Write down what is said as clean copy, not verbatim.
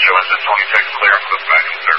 show us that Tony Tech clear for the back and